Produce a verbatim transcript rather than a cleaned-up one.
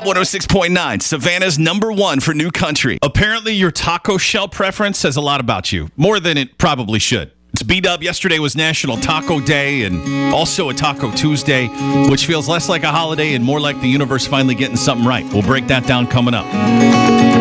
one oh six point nine, Savannah's number one for new country. Apparently, your taco shell preference says a lot about you, more than it probably should. It's B-Dub. Yesterday was National Taco Day and also a Taco Tuesday, which feels less like a holiday and more like the universe finally getting something right. We'll break that down coming up.